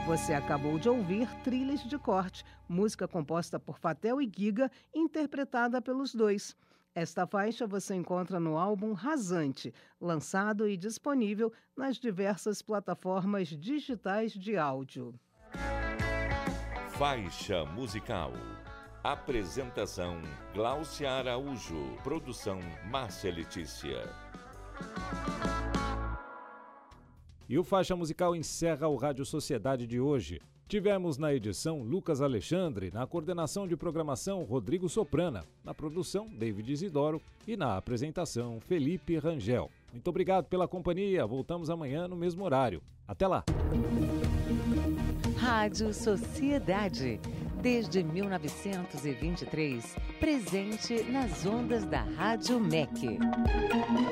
Você acabou de ouvir Trilhas de Corte, música composta por Fatel e Giga, interpretada pelos dois. Esta faixa você encontra no álbum Rasante, lançado e disponível nas diversas plataformas digitais de áudio. Faixa musical. Apresentação: Gláucia Araújo. Produção: Márcia Letícia. E o Faixa Musical encerra o Rádio Sociedade de hoje. Tivemos na edição Lucas Alexandre, na coordenação de programação Rodrigo Soprana, na produção David Isidoro e na apresentação Felipe Rangel. Muito obrigado pela companhia, voltamos amanhã no mesmo horário. Até lá! Rádio Sociedade, desde 1923, presente nas ondas da Rádio MEC.